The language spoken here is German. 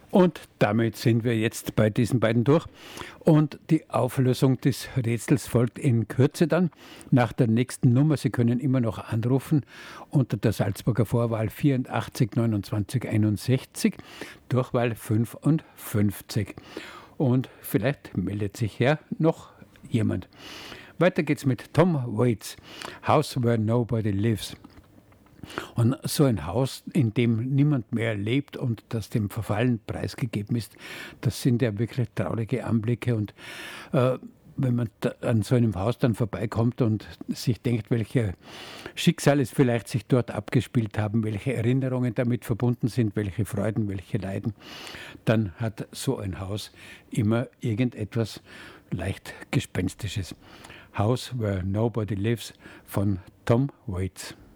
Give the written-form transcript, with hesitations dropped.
Und damit sind wir jetzt bei diesen beiden durch. Und die Auflösung des Rätsels folgt in Kürze dann nach der nächsten Nummer. Sie können immer noch anrufen unter der Salzburger Vorwahl 84 29 61, Durchwahl 55. Und vielleicht meldet sich ja noch jemand. Weiter geht's mit Tom Waits, House Where Nobody Lives. Und so ein Haus, in dem niemand mehr lebt und das dem Verfallen preisgegeben ist, das sind ja wirklich traurige Anblicke. Und wenn man an so einem Haus dann vorbeikommt und sich denkt, welche Schicksale es vielleicht sich dort abgespielt haben, welche Erinnerungen damit verbunden sind, welche Freuden, welche Leiden, dann hat so ein Haus immer irgendetwas leicht Gespenstisches. House Where Nobody Lives von Tom Waits.